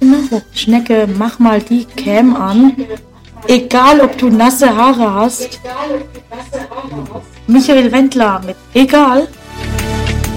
Schnecke, mach mal die Cam an. Egal, ob du nasse Haare hast. Michael Wendler mit Egal.